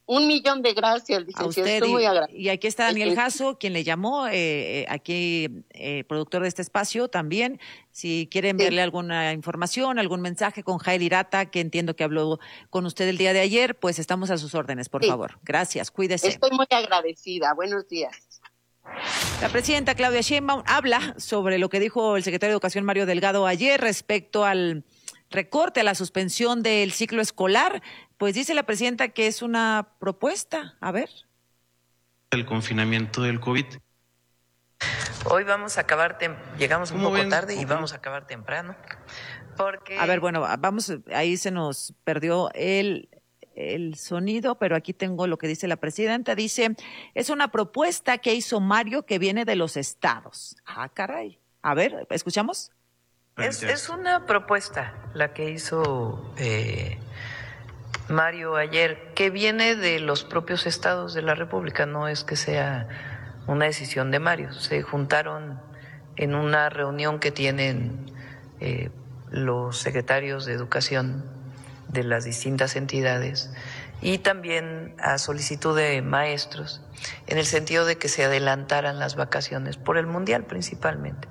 1,000,000 de gracias, A licenciada. usted Estoy muy agradecida. y aquí está Daniel Jasso, quien le llamó, aquí productor de este espacio también. Si quiere enviarle alguna información, algún mensaje con Jael Irata, que entiendo que habló con usted el día de ayer, pues estamos a sus órdenes, por favor. Gracias, cuídese. Estoy muy agradecida. Buenos días. La presidenta Claudia Sheinbaum habla sobre lo que dijo el secretario de Educación Mario Delgado ayer respecto al recorte, a la suspensión del ciclo escolar. Pues dice la presidenta que es una propuesta. A ver. El confinamiento del COVID. Hoy vamos a acabar, llegamos un poco tarde y vamos a acabar temprano. Porque... A ver, bueno, vamos, ahí se nos perdió el sonido, pero aquí tengo lo que dice la presidenta. Dice, es una propuesta que hizo Mario que viene de los estados. Ah, caray. A ver, ¿escuchamos? Es una propuesta la que hizo Mario ayer, que viene de los propios estados de la República, no es que sea una decisión de Mario. Se juntaron en una reunión que tienen los secretarios de educación de las distintas entidades y también a solicitud de maestros, en el sentido de que se adelantaran las vacaciones por el Mundial principalmente.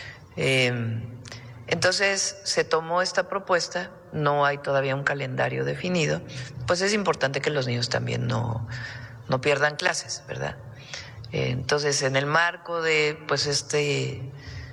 Entonces se tomó esta propuesta, no hay todavía un calendario definido, pues es importante que los niños también no pierdan clases, ¿verdad? Entonces, en el marco de pues este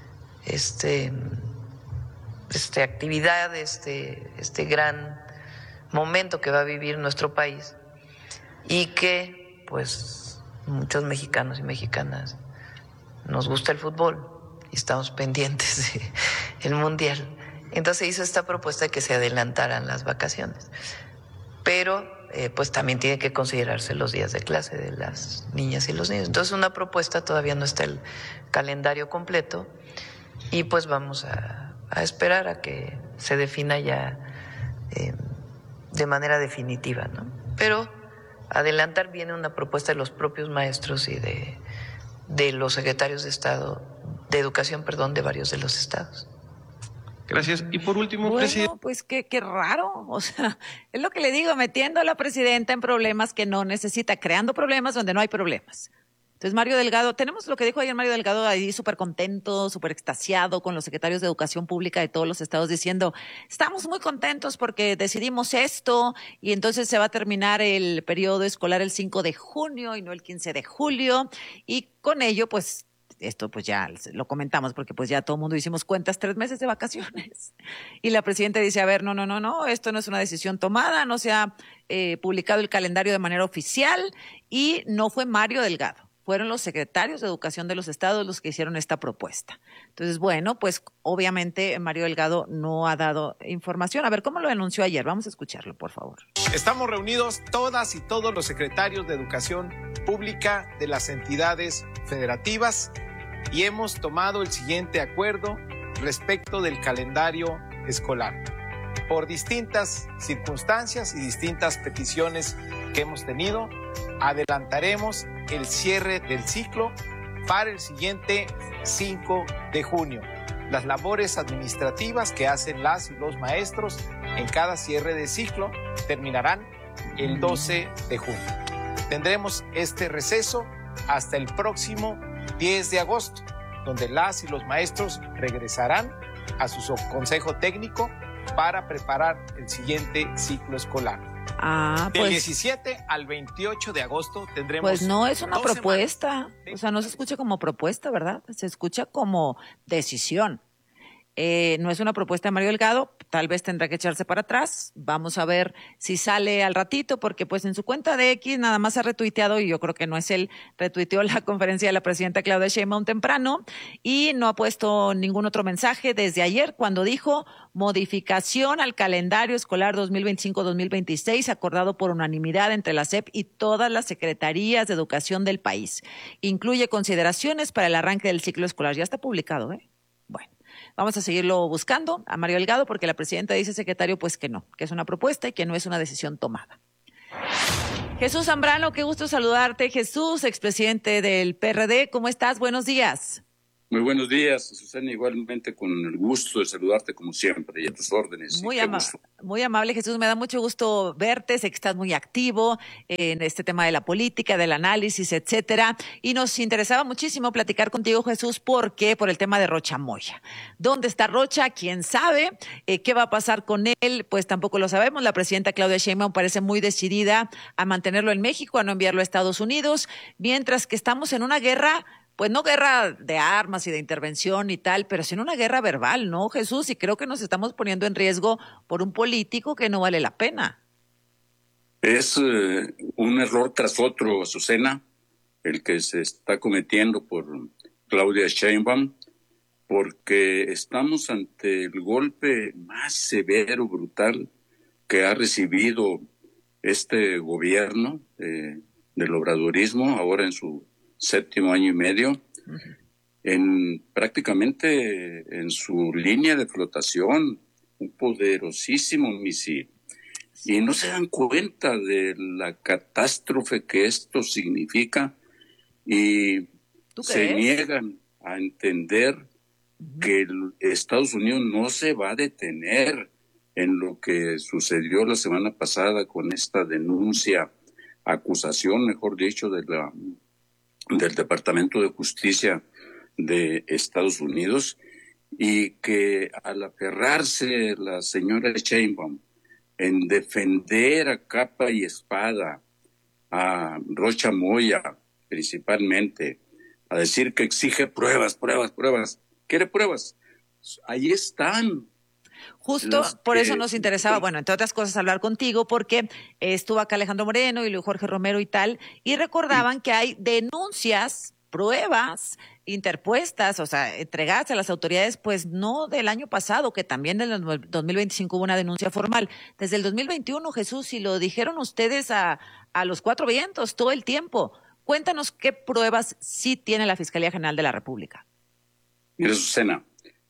actividad, este gran momento que va a vivir nuestro país y que pues muchos mexicanos y mexicanas nos gusta el fútbol y estamos pendientes del Mundial. Entonces hizo esta propuesta de que se adelantaran las vacaciones, pero pues también tiene que considerarse los días de clase de las niñas y los niños. Entonces una propuesta, todavía no está el calendario completo y pues vamos a esperar a que se defina ya de manera definitiva, ¿no? Pero adelantar viene una propuesta de los propios maestros y de los secretarios de Educación, de varios de los estados. Gracias. Y por último, bueno, presidente. Pues qué raro, o sea, es lo que le digo, metiendo a la presidenta en problemas que no necesita, creando problemas donde no hay problemas. Entonces, Mario Delgado, tenemos lo que dijo ayer Mario Delgado ahí súper contento, súper extasiado con los secretarios de Educación Pública de todos los estados diciendo, estamos muy contentos porque decidimos esto y entonces se va a terminar el periodo escolar el 5 de junio y no el 15 de julio y con ello, pues, esto pues ya lo comentamos porque pues ya todo el mundo hicimos cuentas, 3 meses de vacaciones. Y la presidenta dice, a ver, no, esto no es una decisión tomada, no se ha publicado el calendario de manera oficial y no fue Mario Delgado. Fueron los secretarios de Educación de los estados los que hicieron esta propuesta. Entonces, bueno, pues obviamente Mario Delgado no ha dado información. A ver, ¿cómo lo anunció ayer? Vamos a escucharlo, por favor. Estamos reunidos todas y todos los secretarios de Educación Pública de las entidades federativas y hemos tomado el siguiente acuerdo respecto del calendario escolar. Por distintas circunstancias y distintas peticiones que hemos tenido, adelantaremos el cierre del ciclo para el siguiente 5 de junio. Las labores administrativas que hacen las y los maestros en cada cierre de ciclo terminarán el 12 de junio. Tendremos este receso hasta el próximo 10 de agosto, donde las y los maestros regresarán a su consejo técnico para preparar el siguiente ciclo escolar. Pues, del 17 al 28 de agosto tendremos... Pues no es una propuesta, de... o sea, no se escucha como propuesta, ¿verdad? Se escucha como decisión. No es una propuesta de Mario Delgado, tal vez tendrá que echarse para atrás. Vamos a ver si sale al ratito, porque pues en su cuenta de X nada más ha retuiteado, y yo creo que no es él, retuiteó la conferencia de la presidenta Claudia Sheinbaum temprano y no ha puesto ningún otro mensaje desde ayer cuando dijo modificación al calendario escolar 2025-2026 acordado por unanimidad entre la SEP y todas las secretarías de educación del país. Incluye consideraciones para el arranque del ciclo escolar. Ya está publicado, ¿eh? Bueno. Vamos a seguirlo buscando a Mario Delgado porque la presidenta dice, secretario, pues que no, que es una propuesta y que no es una decisión tomada. Jesús Zambrano, qué gusto saludarte. Jesús, expresidente del PRD, ¿cómo estás? Buenos días. Muy buenos días, Susana, igualmente con el gusto de saludarte como siempre y a tus órdenes. Muy amable, Jesús, me da mucho gusto verte, sé que estás muy activo en este tema de la política, del análisis, etcétera, y nos interesaba muchísimo platicar contigo, Jesús, porque por el tema de Rocha Moya. ¿Dónde está Rocha? ¿Quién sabe? ¿Qué va a pasar con él? Pues tampoco lo sabemos. La presidenta Claudia Sheinbaum parece muy decidida a mantenerlo en México, a no enviarlo a Estados Unidos, mientras que estamos en una guerra. Pues no guerra de armas y de intervención y tal, pero sí en una guerra verbal, ¿no, Jesús? Y creo que nos estamos poniendo en riesgo por un político que no vale la pena. Es un error tras otro, Azucena, el que se está cometiendo por Claudia Sheinbaum, porque estamos ante el golpe más severo, brutal, que ha recibido este gobierno del obradorismo, ahora en su 7º año y medio, prácticamente en su línea de flotación, un poderosísimo misil. Y no se dan cuenta de la catástrofe que esto significa y se niegan a entender que Estados Unidos no se va a detener en lo que sucedió la semana pasada con esta acusación, mejor dicho, del Departamento de Justicia de Estados Unidos, y que al aferrarse la señora Sheinbaum en defender a capa y espada a Rocha Moya, principalmente, a decir que exige pruebas, quiere pruebas, ahí están. Justo por eso nos interesaba, bueno, entre otras cosas, hablar contigo, porque estuvo acá Alejandro Moreno y luego Jorge Romero y tal, y recordaban que hay denuncias, pruebas interpuestas, o sea, entregadas a las autoridades, pues no del año pasado, que también en el 2025 hubo una denuncia formal. Desde el 2021, Jesús, y lo dijeron ustedes a los 4 vientos todo el tiempo. Cuéntanos qué pruebas sí tiene la Fiscalía General de la República. Mira, Susana,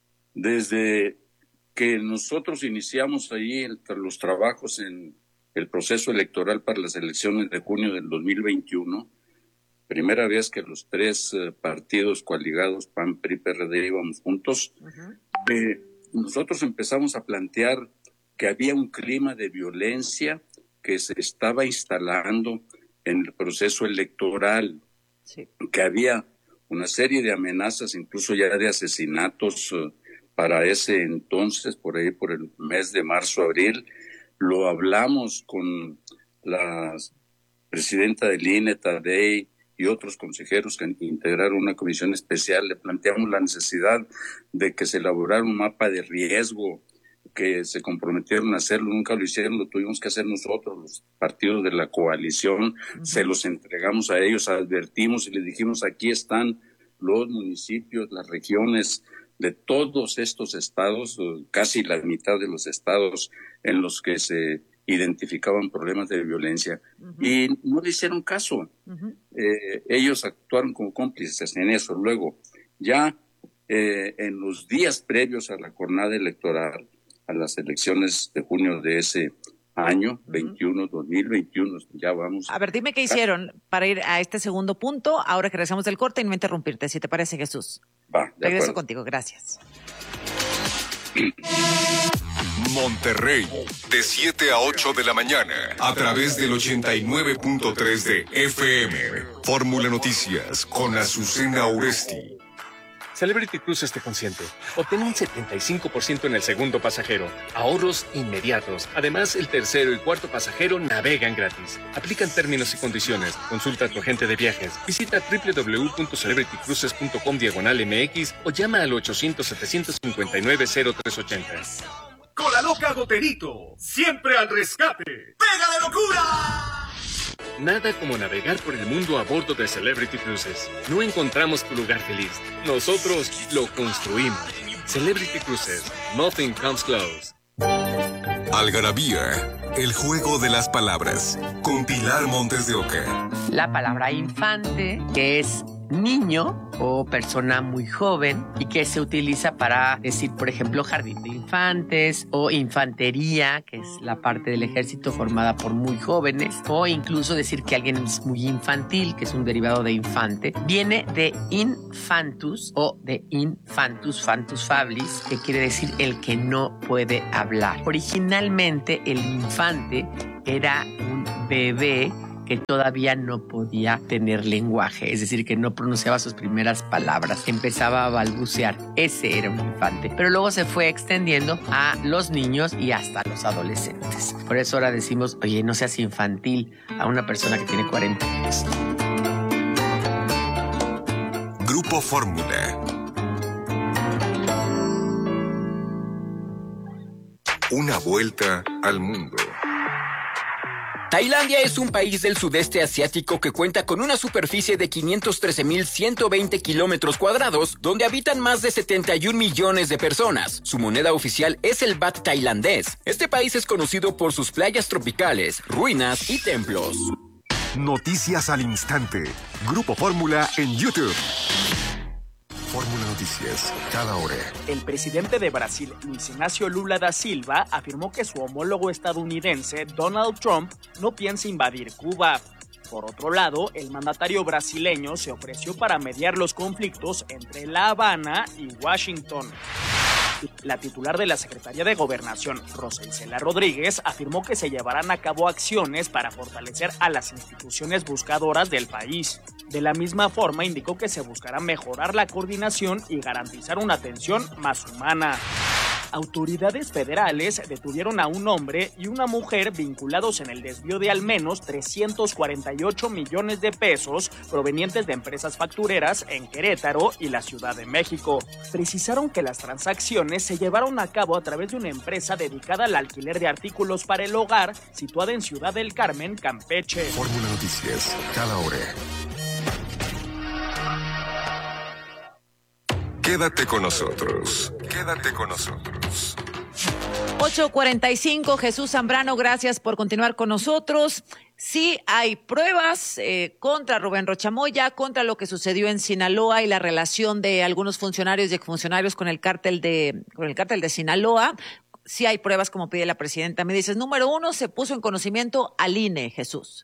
desde que nosotros iniciamos ahí los trabajos en el proceso electoral para las elecciones de junio del 2021, primera vez que los 3 partidos coaligados, PAN, PRI, PRD, íbamos juntos, nosotros empezamos a plantear que había un clima de violencia que se estaba instalando en el proceso electoral, que había una serie de amenazas, incluso ya de asesinatos, para ese entonces, por ahí por el mes de marzo, abril. Lo hablamos con la presidenta del INE, Tadei, y otros consejeros que integraron una comisión especial. Le planteamos la necesidad de que se elaborara un mapa de riesgo, que se comprometieron a hacerlo, nunca lo hicieron, lo tuvimos que hacer nosotros, los partidos de la coalición, se los entregamos a ellos, advertimos y les dijimos, aquí están los municipios, las regiones de todos estos estados, casi la mitad de los estados en los que se identificaban problemas de violencia, y no le hicieron caso. Ellos actuaron como cómplices en eso. Luego, ya en los días previos a la jornada electoral, a las elecciones de junio de ese año, 2021, ya vamos. A ver, dime qué hicieron para ir a este segundo punto, ahora que regresamos del corte, y no interrumpirte, si te parece, Jesús. Regreso contigo, gracias. Monterrey, de 7 a 8 de la mañana, a través del 89.3 de FM. Fórmula Noticias con Azucena Oresti. Celebrity Cruises te consiente. Obtén un 75% en el segundo pasajero. Ahorros inmediatos. Además, el tercero y cuarto pasajero navegan gratis. Aplican términos y condiciones. Consulta a tu agente de viajes. Visita www.celebritycruises.com/MX o llama al 800-759-0380. Con la loca Goterito, siempre al rescate. ¡Pega de locura! Nada como navegar por el mundo a bordo de Celebrity Cruises. No encontramos tu lugar feliz. Nosotros lo construimos. Celebrity Cruises. Nothing comes close. Algarabía, el juego de las palabras, con Pilar Montes de Oca. La palabra infante, que es niño o persona muy joven y que se utiliza para decir, por ejemplo, jardín de infantes o infantería, que es la parte del ejército formada por muy jóvenes, o incluso decir que alguien es muy infantil, que es un derivado de infante. Viene de infantus o de infantus, fantus fablis, que quiere decir el que no puede hablar. Originalmente el infante era un bebé que todavía no podía tener lenguaje, es decir, que no pronunciaba sus primeras palabras, empezaba a balbucear. Ese era un infante. Pero luego se fue extendiendo a los niños y hasta los adolescentes. Por eso ahora decimos, oye, no seas infantil a una persona que tiene 40 años. Grupo Fórmula. Una vuelta al mundo. Tailandia es un país del sudeste asiático que cuenta con una superficie de 513.120 kilómetros cuadrados, donde habitan más de 71 millones de personas. Su moneda oficial es el baht tailandés. Este país es conocido por sus playas tropicales, ruinas y templos. Noticias al instante. Grupo Fórmula en YouTube. Fórmula Noticias, cada hora. El presidente de Brasil, Luis Ignacio Lula da Silva, afirmó que su homólogo estadounidense, Donald Trump, no piensa invadir Cuba. Por otro lado, el mandatario brasileño se ofreció para mediar los conflictos entre La Habana y Washington. La titular de la Secretaría de Gobernación, Rosa Isela Rodríguez, afirmó que se llevarán a cabo acciones para fortalecer a las instituciones buscadoras del país. De la misma forma, indicó que se buscará mejorar la coordinación y garantizar una atención más humana. Autoridades federales detuvieron a un hombre y una mujer vinculados en el desvío de al menos 348 millones de pesos provenientes de empresas factureras en Querétaro y la Ciudad de México. Precisaron que las transacciones se llevaron a cabo a través de una empresa dedicada al alquiler de artículos para el hogar situada en Ciudad del Carmen, Campeche. Fórmula Noticias, cada hora. Quédate con nosotros. Quédate con nosotros. 8:45, Jesús Zambrano, gracias por continuar con nosotros. Sí hay pruebas contra Rubén Rochamoya, contra lo que sucedió en Sinaloa y la relación de algunos funcionarios y exfuncionarios con el cártel de Sinaloa. Sí hay pruebas, como pide la presidenta. Me dices, número 1, se puso en conocimiento al INE, Jesús.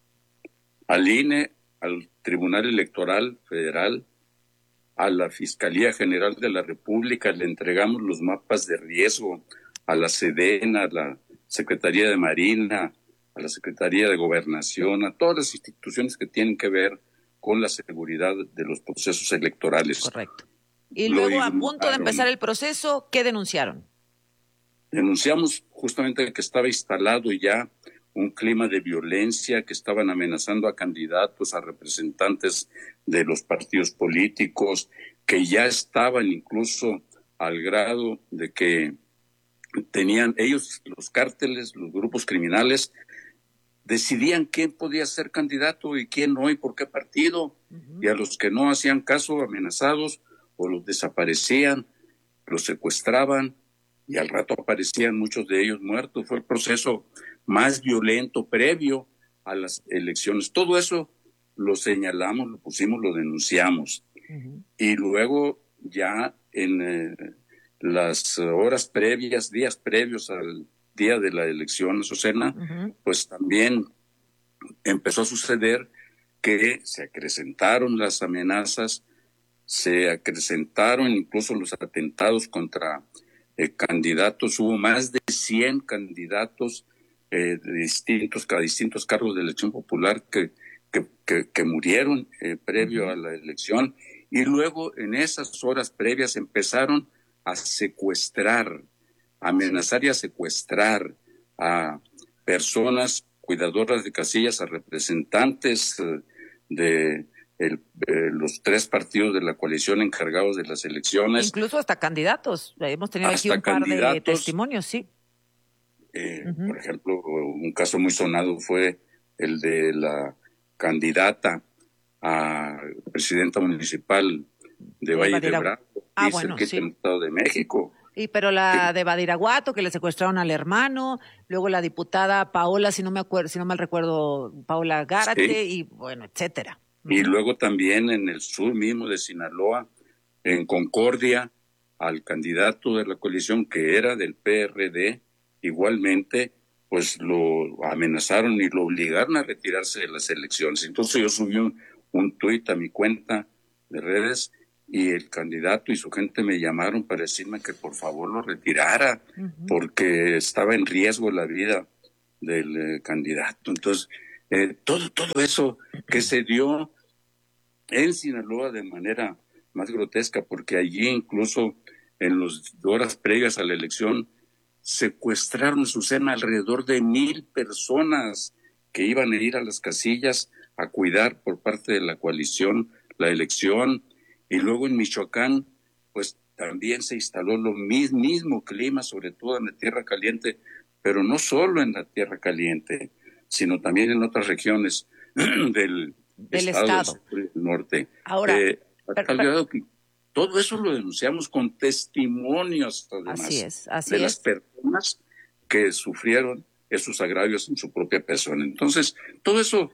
Al INE, al Tribunal Electoral Federal, a la Fiscalía General de la República, le entregamos los mapas de riesgo, a la Sedena, a la Secretaría de Marina, a la Secretaría de Gobernación, a todas las instituciones que tienen que ver con la seguridad de los procesos electorales. Correcto. Y luego, a punto de empezar el proceso, ¿qué denunciaron? Denunciamos justamente que estaba instalado ya un clima de violencia, que estaban amenazando a candidatos, a representantes de los partidos políticos, que ya estaban incluso al grado de que tenían ellos, los cárteles, los grupos criminales, decidían quién podía ser candidato y quién no y por qué partido. Y a los que no hacían caso, amenazados, o los desaparecían, los secuestraban, y al rato aparecían muchos de ellos muertos. Fue el proceso más violento previo a las elecciones. Todo eso lo señalamos, lo pusimos, lo denunciamos. Y luego ya en las horas previas, días previos al día de la elección, Azucena, pues también empezó a suceder que se acrecentaron las amenazas, se acrecentaron incluso los atentados contra candidatos. Hubo más de 100 candidatos de distintos cargos de elección popular que murieron previo a la elección, y luego en esas horas previas empezaron a secuestrar, a amenazar y a secuestrar a personas cuidadoras de casillas, a representantes de los 3 partidos de la coalición encargados de las elecciones. Incluso hasta candidatos. Hemos tenido aquí un par de testimonios, sí. Por ejemplo, un caso muy sonado fue el de la candidata a presidenta municipal de Valle de Bravo, cerquita del Estado de México. Pero la de Badiraguato, que le secuestraron al hermano, luego la diputada Paola, si no mal recuerdo, Paola Gárate, y bueno, etcétera. Y luego también en el sur mismo de Sinaloa, en Concordia, al candidato de la coalición que era del PRD, igualmente, pues lo amenazaron y lo obligaron a retirarse de las elecciones. Entonces yo subí un tuit a mi cuenta de redes y el candidato y su gente me llamaron para decirme que por favor lo retirara, porque estaba en riesgo la vida del candidato. Entonces, todo eso que se dio en Sinaloa de manera más grotesca, porque allí incluso en las horas previas a la elección secuestraron en Azucena alrededor de 1,000 personas que iban a ir a las casillas a cuidar por parte de la coalición la elección. Y luego en Michoacán, pues también se instaló lo mismo clima, sobre todo en la Tierra Caliente, pero no solo en la Tierra Caliente, sino también en otras regiones del estado. Del norte. Ahora, que todo eso lo denunciamos con testimonios, además, así de las personas que sufrieron esos agravios en su propia persona. Entonces, todo eso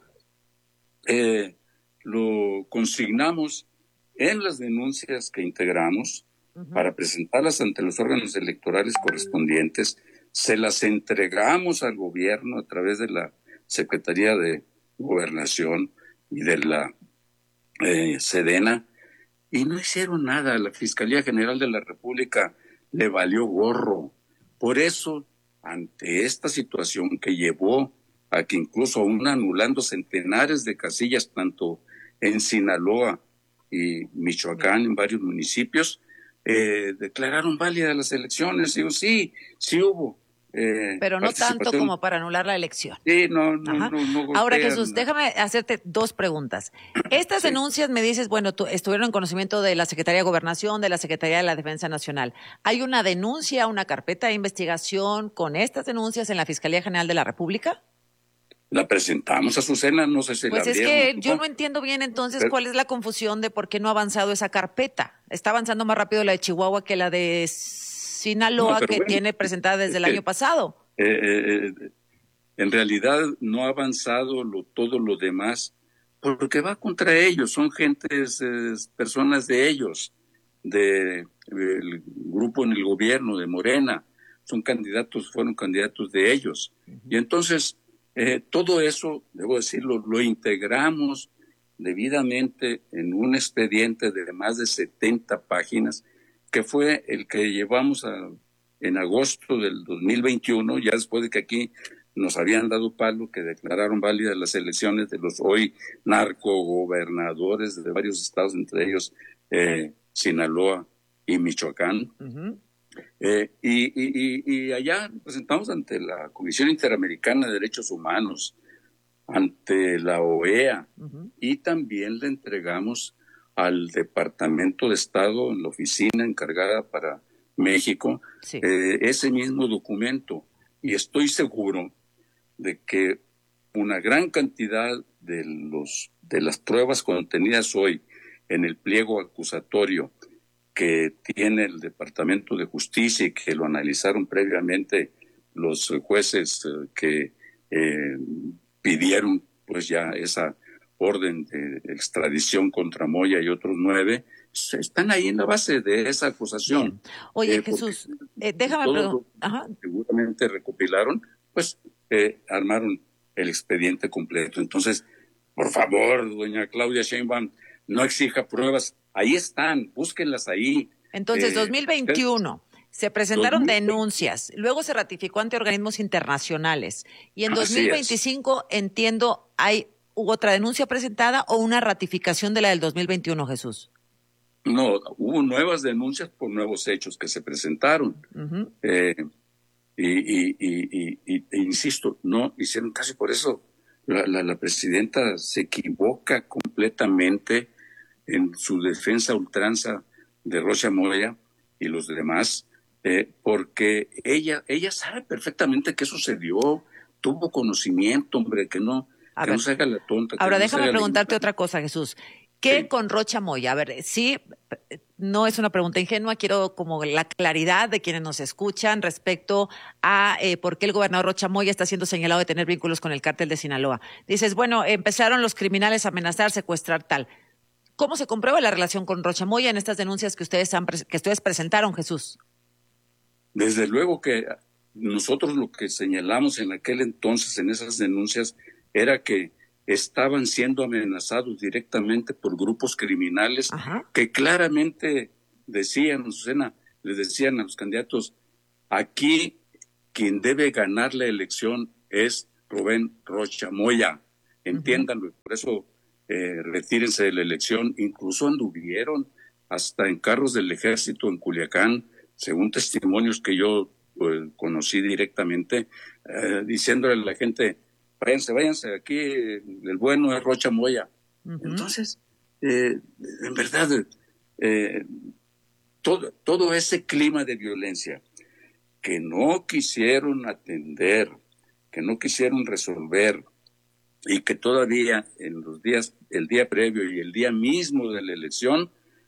lo consignamos en las denuncias que integramos para presentarlas ante los órganos electorales correspondientes. Se las entregamos al gobierno a través de la Secretaría de Gobernación y de la Sedena, y no hicieron nada. La Fiscalía General de la República le valió gorro. Por eso, ante esta situación que llevó a que incluso aún anulando centenares de casillas, tanto en Sinaloa y Michoacán, en varios municipios, declararon válidas las elecciones. Digo, sí hubo. Pero no tanto como para anular la elección. Sí, no. Ahora, Jesús, déjame hacerte dos preguntas. Estas denuncias, me dices, bueno, estuvieron en conocimiento de la Secretaría de Gobernación, de la Secretaría de la Defensa Nacional. ¿Hay una denuncia, una carpeta de investigación con estas denuncias en la Fiscalía General de la República? La presentamos a Azucena, no sé si pues la es que yo no entiendo bien entonces cuál es la confusión de por qué no ha avanzado esa carpeta. Está avanzando más rápido la de Chihuahua que la de Sinaloa, tiene presentada desde el año pasado. En realidad no ha avanzado todo lo demás, porque va contra ellos, son personas de ellos, del grupo en el gobierno, de Morena, fueron candidatos de ellos. Y entonces, todo eso, debo decirlo, lo integramos debidamente en un expediente de más de 70 páginas, que fue el que llevamos en agosto del 2021, ya después de que aquí nos habían dado palo, que declararon válidas las elecciones de los hoy narcogobernadores de varios estados, entre ellos Sinaloa y Michoacán. Y allá presentamos ante la Comisión Interamericana de Derechos Humanos, ante la OEA, y también le entregamos al Departamento de Estado, en la oficina encargada para México, ese mismo documento. Y estoy seguro de que una gran cantidad de las pruebas contenidas hoy en el pliego acusatorio que tiene el Departamento de Justicia y que lo analizaron previamente los jueces que pidieron pues ya esa orden de extradición contra Moya y otros 9, están ahí en la base de esa acusación. Bien. Oye, Jesús, déjame preguntar. Seguramente recopilaron, pues armaron el expediente completo. Entonces, por favor, doña Claudia Sheinbaum, no exija pruebas. Ahí están, búsquenlas ahí. Entonces, 2021. Se presentaron denuncias, luego se ratificó ante organismos internacionales y en 2025, entiendo, ¿hubo otra denuncia presentada o una ratificación de la del 2021, Jesús? No, hubo nuevas denuncias por nuevos hechos que se presentaron. Insisto, no hicieron caso, por eso la presidenta se equivoca completamente en su defensa a ultranza de Rocha Moya y los demás, porque ella sabe perfectamente qué sucedió, tuvo conocimiento, hombre, que no se haga la tonta. Ahora déjame preguntarte otra cosa, Jesús. ¿Qué con Rocha Moya? A ver, sí, no es una pregunta ingenua, quiero como la claridad de quienes nos escuchan respecto a por qué el gobernador Rocha Moya está siendo señalado de tener vínculos con el cártel de Sinaloa. Dices, bueno, empezaron los criminales a amenazar, secuestrar, tal. ¿Cómo se comprueba la relación con Rocha Moya en estas denuncias que ustedes presentaron, Jesús? Desde luego que nosotros lo que señalamos en aquel entonces en esas denuncias era que estaban siendo amenazados directamente por grupos criminales que claramente decían, Azucena, les decían a los candidatos, aquí quien debe ganar la elección es Rubén Rocha Moya, entiéndanlo, por eso retírense de la elección. Incluso anduvieron hasta en carros del ejército en Culiacán, según testimonios que yo conocí directamente, diciéndole a la gente, váyanse, aquí el bueno es Rocha Moya. Entonces, en verdad, todo ese clima de violencia que no quisieron atender, que no quisieron resolver, y que todavía en los días, el día previo y el día mismo de la elección,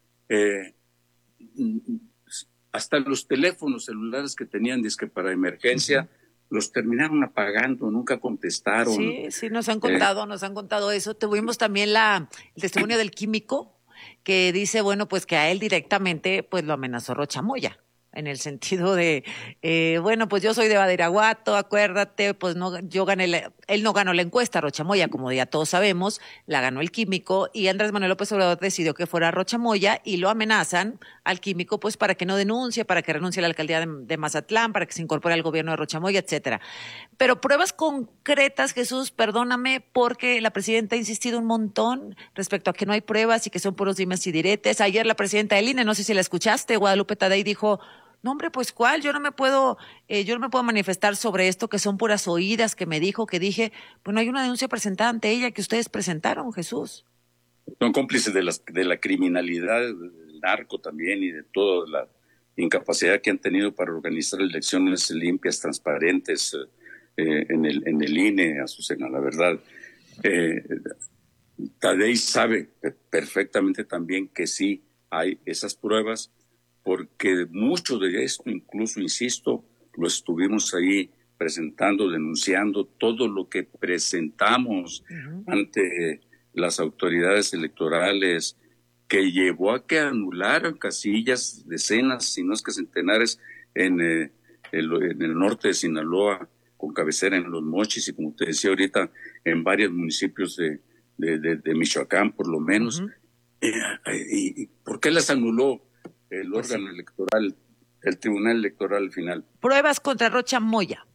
hasta los teléfonos celulares que tenían disque para emergencia, los terminaron apagando, nunca contestaron. Sí, nos han contado eso. Tuvimos también el testimonio del químico que dice, bueno, pues que a él directamente pues lo amenazó Rocha Moya, en el sentido de, bueno, pues yo soy de Badiraguato, acuérdate, pues no, él no ganó la encuesta, Rocha Moya, como ya todos sabemos, la ganó el químico, y Andrés Manuel López Obrador decidió que fuera Rocha Moya, y lo amenazan al químico, pues para que no denuncie, para que renuncie a la alcaldía de Mazatlán, para que se incorpore al gobierno de Rocha Moya, etcétera. Pero pruebas concretas, Jesús, perdóname, porque la presidenta ha insistido un montón respecto a que no hay pruebas y que son puros dimes y diretes. Ayer la presidenta del INE, no sé si la escuchaste, Guadalupe Tadei, dijo, no, hombre, pues ¿cuál? Yo no me puedo manifestar sobre esto, que son puras oídas, que me dijo, que dije. Bueno, hay una denuncia presentada ante ella que ustedes presentaron, Jesús. Son cómplices de la criminalidad, del narco también, y de toda la incapacidad que han tenido para organizar elecciones limpias, transparentes en el INE, Azucena, la verdad. Tadei sabe perfectamente también que sí hay esas pruebas, porque mucho de esto, incluso, insisto, lo estuvimos ahí presentando, denunciando, todo lo que presentamos ante las autoridades electorales, que llevó a que anularan casillas, decenas, si no es que centenares, en el norte de Sinaloa, con cabecera en Los Mochis, y como te decía ahorita, en varios municipios de Michoacán, por lo menos. ¿Y por qué las anuló el órgano electoral, el Tribunal Electoral al final? Pruebas contra Rocha Moya.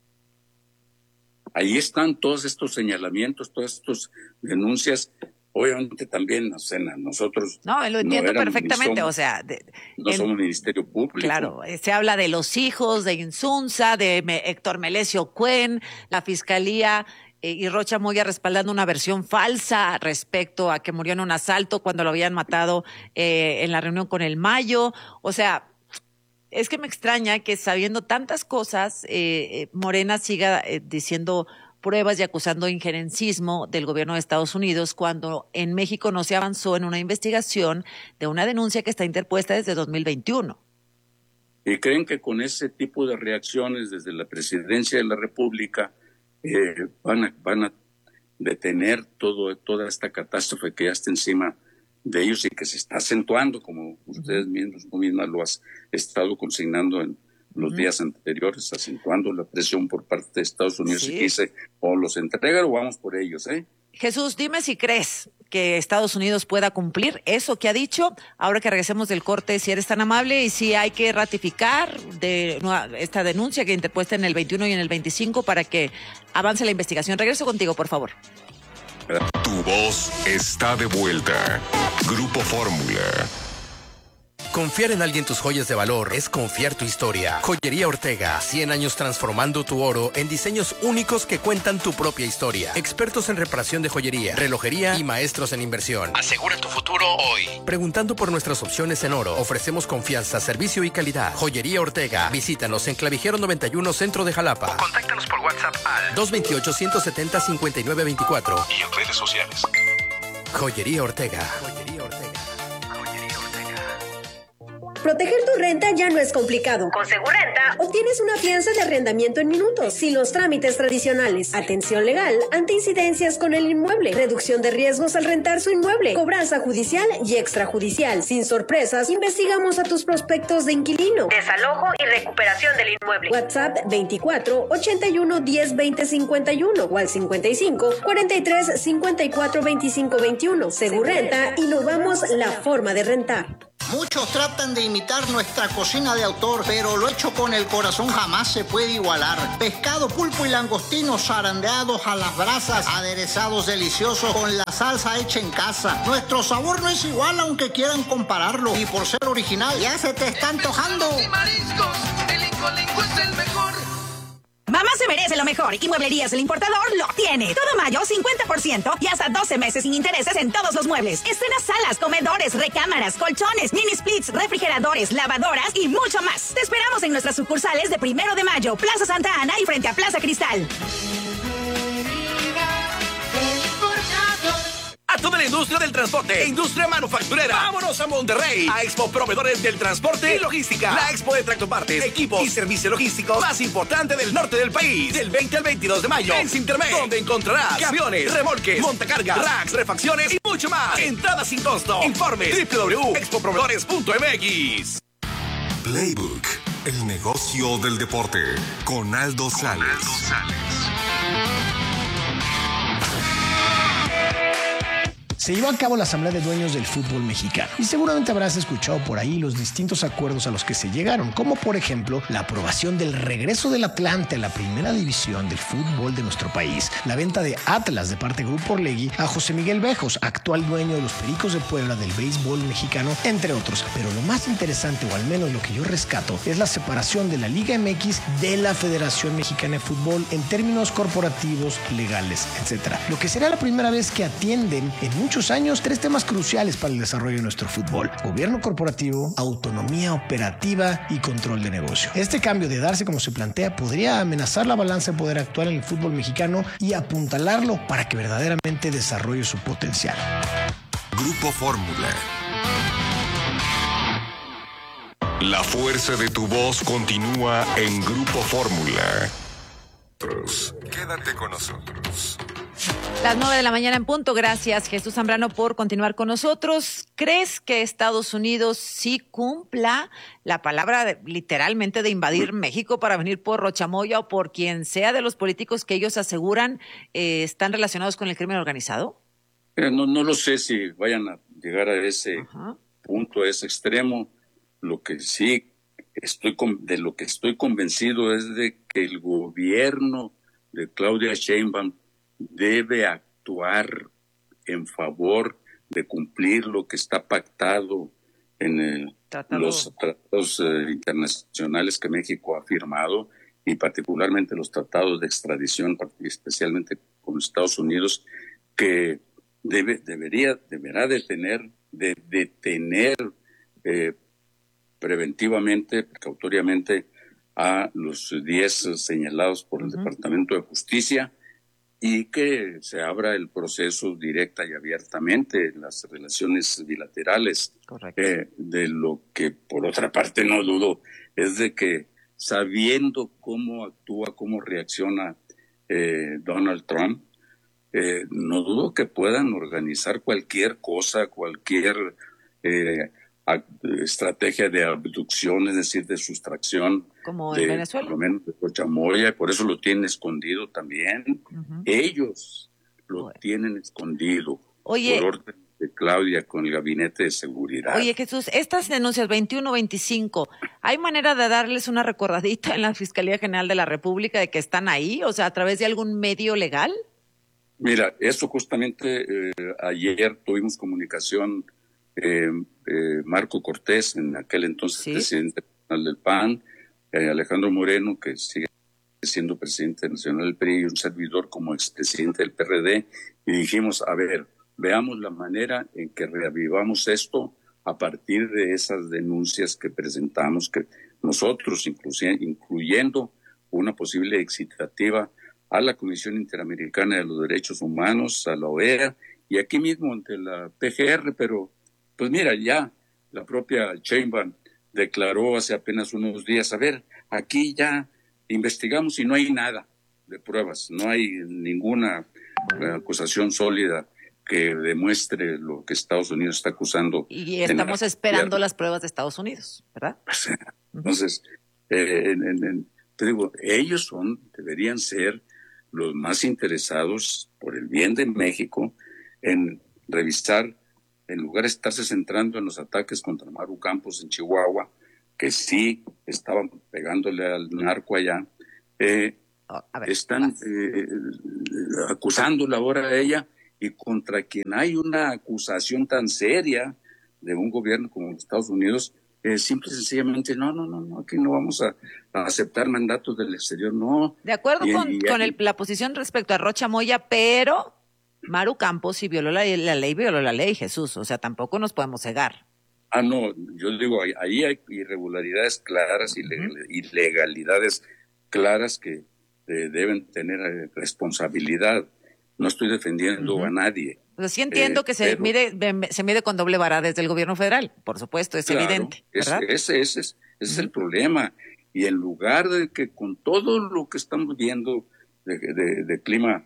Ahí están todos estos señalamientos, todas estas denuncias. Obviamente también, nosotros... No, lo entiendo perfectamente, somos Ministerio Público. Claro, se habla de los hijos, de Insunza, de Héctor Melesio Cuen, la Fiscalía y Rocha Moya respaldando una versión falsa respecto a que murió en un asalto cuando lo habían matado en la reunión con el Mayo. O sea, es que me extraña que sabiendo tantas cosas, Morena siga diciendo pruebas y acusando injerencismo del gobierno de Estados Unidos, cuando en México no se avanzó en una investigación de una denuncia que está interpuesta desde 2021. ¿Y creen que con ese tipo de reacciones desde la Presidencia de la República van a detener toda esta catástrofe que ya está encima de ellos y que se está acentuando, como ustedes mismas lo has estado consignando en los días anteriores, acentuando la presión por parte de Estados Unidos? Sí. Y dice, o los entregan o vamos por ellos, Jesús, dime si crees que Estados Unidos pueda cumplir eso que ha dicho, ahora que regresemos del corte, si eres tan amable, y si hay que ratificar esta denuncia que interpuesta en el 21 y en el 25 para que avance la investigación. Regreso contigo, por favor. Tu voz está de vuelta. Grupo Fórmula. Confiar en alguien tus joyas de valor es confiar tu historia. Joyería Ortega, 100 años transformando tu oro en diseños únicos que cuentan tu propia historia. Expertos en reparación de joyería, relojería y maestros en inversión. Asegura tu futuro hoy. Preguntando por nuestras opciones en oro, ofrecemos confianza, servicio y calidad. Joyería Ortega. Visítanos en Clavijero 91, Centro de Jalapa. O contáctanos por WhatsApp al 228-170-5924. Y en redes sociales. Joyería Ortega. Proteger tu renta ya no es complicado. Con Segurrenta obtienes una fianza de arrendamiento en minutos, sin los trámites tradicionales. Atención legal ante incidencias con el inmueble. Reducción de riesgos al rentar su inmueble. Cobranza judicial y extrajudicial. Sin sorpresas, investigamos a tus prospectos de inquilino. Desalojo y recuperación del inmueble. WhatsApp 24 81 10 20 51 o al 55 43 54 25 21. Segurrenta, innovamos la forma de rentar. Muchos tratan de imitar nuestra cocina de autor, pero lo hecho con el corazón jamás se puede igualar. Pescado, pulpo y langostinos zarandeados a las brasas, aderezados deliciosos con la salsa hecha en casa. Nuestro sabor no es igual aunque quieran compararlo, y por ser original ya se te está antojando. Y mariscos, el Incolinco es el mejor. Mamá se merece lo mejor y Mueblerías El Importador lo tiene. Todo mayo, 50% y hasta 12 meses sin intereses en todos los muebles. Estrenas salas, comedores, recámaras, colchones, mini splits, refrigeradores, lavadoras y mucho más. Te esperamos en nuestras sucursales de 1 de Mayo, Plaza Santa Ana y frente a Plaza Cristal. A toda la industria del transporte e industria manufacturera. Vámonos a Monterrey, a Expo Proveedores del Transporte y Logística. La expo de tractopartes, equipos y servicio logístico más importante del norte del país. Del 20 al 22 de mayo en Sintermex, donde encontrarás camiones, remolques, montacargas, racks, refacciones y mucho más. Entrada sin costo. Informe www.expoproveedores.mx. Playbook, el negocio del deporte, con Aldo Sales. Se llevó a cabo la Asamblea de Dueños del Fútbol Mexicano y seguramente habrás escuchado por ahí los distintos acuerdos a los que se llegaron, como por ejemplo la aprobación del regreso del Atlante a la primera división del fútbol de nuestro país, la venta de Atlas de parte de Grupo Orlegui a José Miguel Bejos, actual dueño de los Pericos de Puebla del béisbol mexicano, entre otros. Pero lo más interesante, o al menos lo que yo rescato, es la separación de la Liga MX de la Federación Mexicana de Fútbol en términos corporativos, legales, etc. Lo que será la primera vez que atienden en muchos años 3 temas cruciales para el desarrollo de nuestro fútbol: gobierno corporativo, autonomía operativa y control de negocio. Este cambio, de darse como se plantea, podría amenazar la balanza de poder actual en el fútbol mexicano y apuntalarlo para que verdaderamente desarrolle su potencial. Grupo Fórmula. La fuerza de tu voz continúa en Grupo Fórmula. Quédate con nosotros. Las 9 de la mañana en punto. Gracias, Jesús Zambrano, por continuar con nosotros. ¿Crees que Estados Unidos sí cumpla la palabra literalmente de invadir México para venir por Rochamoya o por quien sea de los políticos que ellos aseguran están relacionados con el crimen organizado? No lo sé si vayan a llegar a ese punto, a ese extremo. Lo que sí estoy convencido es de que el gobierno de Claudia Sheinbaum debe actuar en favor de cumplir lo que está pactado en los tratados internacionales que México ha firmado, y particularmente los tratados de extradición, especialmente con Estados Unidos, que deberá detener preventivamente, precautoriamente a los 10 señalados por el Departamento de Justicia, y que se abra el proceso directa y abiertamente en las relaciones bilaterales. De lo que, por otra parte, no dudo, es de que, sabiendo cómo actúa, cómo reacciona Donald Trump, no dudo que puedan organizar cualquier cosa, cualquier estrategia de abducción, es decir, de sustracción, como en Venezuela, por lo menos de Rochamoya, y por eso lo tienen escondido también. Ellos lo tienen escondido. Oye, por orden de Claudia con el Gabinete de Seguridad. Oye, Jesús, estas denuncias 21-25, ¿hay manera de darles una recordadita en la Fiscalía General de la República de que están ahí? O sea, ¿a través de algún medio legal? Mira, eso justamente ayer tuvimos comunicación. Marco Cortés, en aquel entonces presidente nacional del PAN, Alejandro Moreno, que sigue siendo presidente nacional del PRI, y un servidor como expresidente del PRD, y dijimos, a ver, veamos la manera en que reavivamos esto a partir de esas denuncias que presentamos, que nosotros, incluyendo una posible excitativa a la Comisión Interamericana de los Derechos Humanos, a la OEA, y aquí mismo ante la PGR, pero pues mira, ya la propia Sheinbaum declaró hace apenas unos días, a ver, aquí ya investigamos y no hay nada de pruebas, no hay ninguna acusación sólida que demuestre lo que Estados Unidos está acusando. Y estamos esperando las pruebas de Estados Unidos, ¿verdad? Entonces, te digo, ellos deberían ser los más interesados por el bien de México en revisar, en lugar de estarse centrando en los ataques contra Maru Campos en Chihuahua, que sí estaban pegándole al narco allá, están acusándola ahora a ella, y contra quien hay una acusación tan seria de un gobierno como los Estados Unidos, simple y sencillamente, no, aquí no vamos a aceptar mandatos del exterior, no. De acuerdo con la posición respecto a Rocha Moya, pero Maru Campos, si violó la ley, Jesús, o sea, tampoco nos podemos cegar. No, yo digo, ahí hay irregularidades claras, ilegalidades claras que deben tener responsabilidad. No estoy defendiendo a nadie. Pues sí entiendo que se mide con doble vara desde el gobierno federal, por supuesto, es evidente, ¿verdad? Ese es el problema. Y en lugar de que con todo lo que estamos viendo de clima,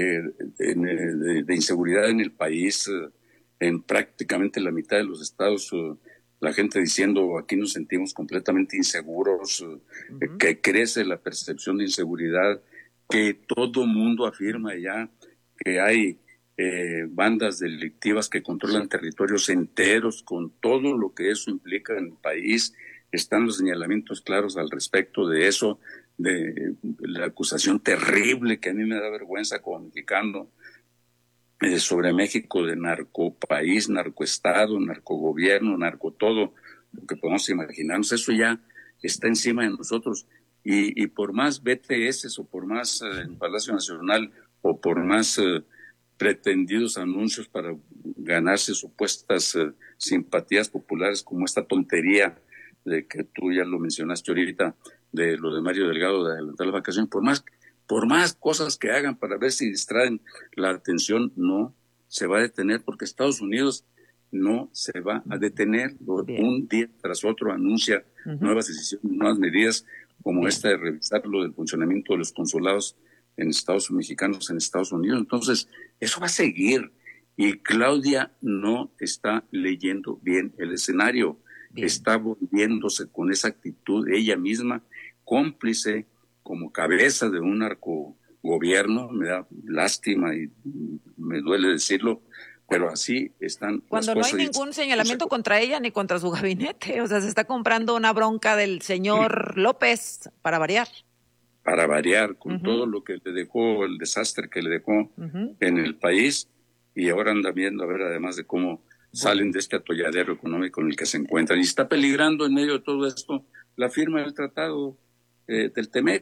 de inseguridad en el país, en prácticamente la mitad de los estados, la gente diciendo aquí nos sentimos completamente inseguros, que crece la percepción de inseguridad, que todo mundo afirma ya que hay bandas delictivas que controlan territorios enteros, con todo lo que eso implica en el país. Están los señalamientos claros al respecto de eso, de la acusación terrible que a mí me da vergüenza como mexicano sobre México de narcopaís, narcoestado, narcogobierno, narco todo, lo que podemos imaginarnos. Eso ya está encima de nosotros. Y por más BTS o por más en Palacio Nacional o por más pretendidos anuncios para ganarse supuestas simpatías populares, como esta tontería de que tú ya lo mencionaste ahorita, de lo de Mario Delgado de adelantar la vacación, por más cosas que hagan para ver si distraen la atención, no se va a detener, porque Estados Unidos no se va a detener. Un día tras otro anuncia nuevas decisiones, nuevas medidas, como esta de revisar lo del funcionamiento de los consulados mexicanos en Estados Unidos. Entonces, eso va a seguir. Y Claudia no está leyendo bien el escenario. Está volviéndose con esa actitud ella misma, cómplice, como cabeza de un narcogobierno. Me da lástima y me duele decirlo, pero así están cuando las cosas. No hay ningún señalamiento contra ella ni contra su gabinete. O sea, se está comprando una bronca del señor López, para variar. Para variar, con todo lo que le dejó, el desastre que le dejó en el país, y ahora anda viendo a ver además de cómo salen de este atolladero económico en el que se encuentran. Y está peligrando en medio de todo esto la firma del tratado del TEMEC,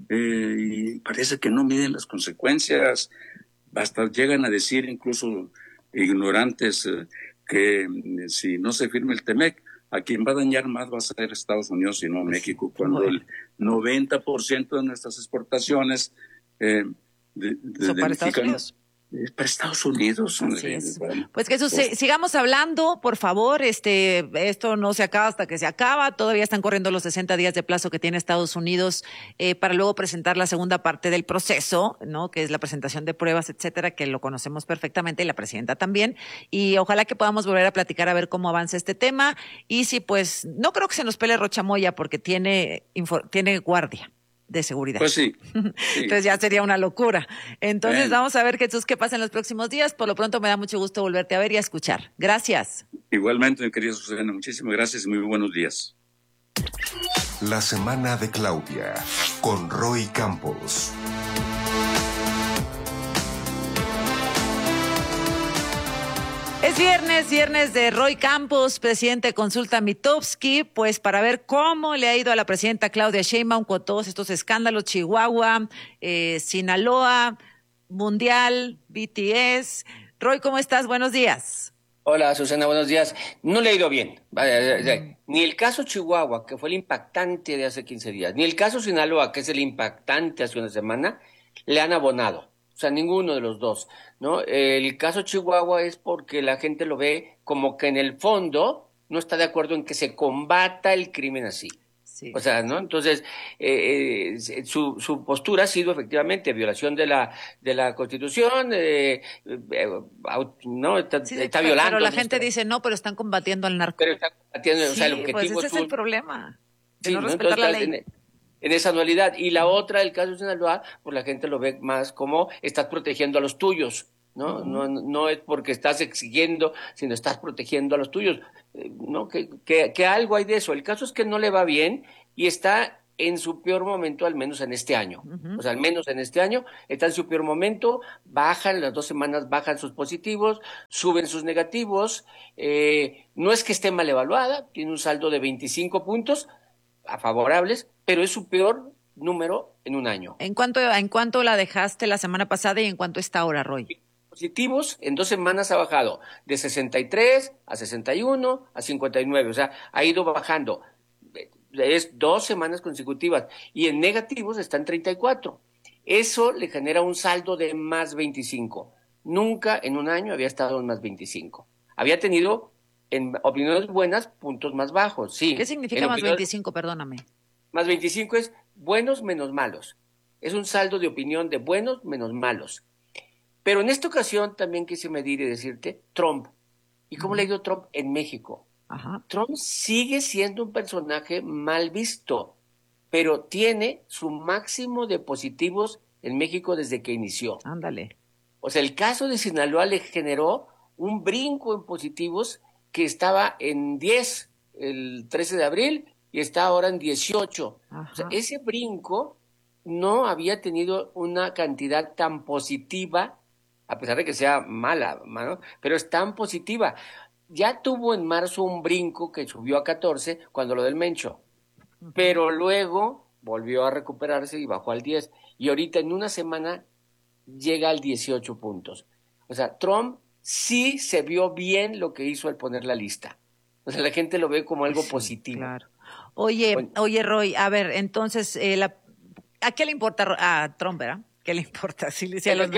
y parece que no miden las consecuencias. Hasta llegan a decir, incluso ignorantes, que si no se firma el TEMEC, a quien va a dañar más va a ser Estados Unidos y no México, cuando el 90% de nuestras exportaciones son para Estados Unidos. Para Estados Unidos. Así es. Pues Jesús, sigamos hablando, por favor. Esto no se acaba hasta que se acaba. Todavía están corriendo los 60 días de plazo que tiene Estados Unidos para luego presentar la segunda parte del proceso, ¿no? Que es la presentación de pruebas, etcétera, que lo conocemos perfectamente y la presidenta también. Y ojalá que podamos volver a platicar a ver cómo avanza este tema. Y si, pues, no creo que se nos pele Rocha Moya porque tiene guardia de seguridad. Pues sí. Entonces ya sería una locura. Entonces vamos a ver, Jesús, qué pasa en los próximos días. Por lo pronto me da mucho gusto volverte a ver y a escuchar. Gracias. Igualmente, mi querida Susana, muchísimas gracias y muy buenos días. La semana de Claudia, con Roy Campos. Es viernes de Roy Campos, presidente de Consulta Mitofsky, pues para ver cómo le ha ido a la presidenta Claudia Sheinbaum con todos estos escándalos, Chihuahua, Sinaloa, Mundial, BTS. Roy, ¿cómo estás? Buenos días. Hola, Susana, buenos días. No le ha ido bien. Ni el caso Chihuahua, que fue el impactante de hace 15 días, ni el caso Sinaloa, que es el impactante hace una semana, le han abonado. sea, ninguno de los dos, ¿no? El caso Chihuahua es porque la gente lo ve como que en el fondo no está de acuerdo en que se combata el crimen así. Sí. O sea, ¿no? Entonces, su postura ha sido efectivamente violación de la Constitución, ¿no? Está violando. Pero la gente dice, no, pero están combatiendo al narco. Pero están combatiendo, sí, o sea, el objetivo pues ese es el problema, de sí, no respetar la ley. En esa anualidad. Y la otra, el caso de Sinaloa, pues la gente lo ve más como estás protegiendo a los tuyos, ¿no? Uh-huh. No es porque estás exigiendo, sino estás protegiendo a los tuyos, ¿no? Que algo hay de eso. El caso es que no le va bien y está en su peor momento, al menos en este año. Uh-huh. O sea, al menos en este año está en su peor momento, bajan, las 2 semanas bajan sus positivos, suben sus negativos, no es que esté mal evaluada, tiene un saldo de 25 puntos favorables, pero es su peor número en un año. ¿En cuánto la dejaste la semana pasada y en cuánto está ahora, Roy? Positivos, en 2 semanas ha bajado de 63 a 61 a 59, o sea, ha ido bajando. Es 2 semanas consecutivas. Y en negativos está en 34. Eso le genera un saldo de más 25. Nunca en un año había estado en más 25. Había tenido, en opiniones buenas, puntos más bajos, sí. ¿Qué significa más 25? Perdóname. Más 25 es buenos menos malos. Es un saldo de opinión de buenos menos malos. Pero en esta ocasión también quise medir y decirte Trump. ¿Y cómo le ha ido Trump en México? Ajá. Trump sigue siendo un personaje mal visto, pero tiene su máximo de positivos en México desde que inició. Ándale. O sea, el caso de Sinaloa le generó un brinco en positivos que estaba en 10 el 13 de abril y está ahora en 18. Ajá. O sea, ese brinco no había tenido una cantidad tan positiva, a pesar de que sea mala, ¿no? Pero es tan positiva. Ya tuvo en marzo un brinco que subió a 14 cuando lo del Mencho, pero luego volvió a recuperarse y bajó al 10. Y ahorita en una semana llega al 18 puntos. O sea, Trump sí se vio bien lo que hizo al poner la lista. O sea, la gente lo ve como algo positivo. Claro. Oye, Roy, a ver, entonces, ¿a qué le importa a Trump, verdad? ¿Qué le importa? Si a los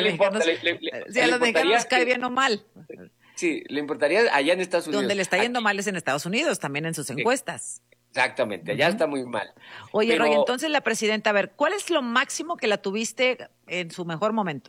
mexicanos cae bien o mal. Sí, le importaría allá en Estados Unidos. Donde le está yendo mal es en Estados Unidos, también en sus encuestas. Exactamente, allá está muy mal. Oye, Roy, entonces la presidenta, a ver, ¿cuál es lo máximo que la tuviste en su mejor momento?